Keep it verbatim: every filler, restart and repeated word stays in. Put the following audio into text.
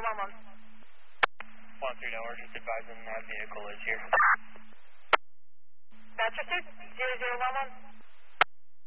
one one. one three Delaware, just advising that vehicle is here. Rochester, zero zero one one.